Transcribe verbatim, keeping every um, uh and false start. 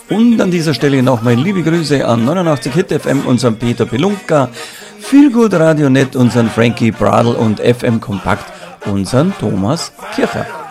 Und an dieser Stelle nochmal liebe Grüße an neunundachtzig Hit F M, unseren Peter Belunka, Feelgood Radio Net, unseren Frankie Bradl und F M Kompakt, unseren Thomas Kircher.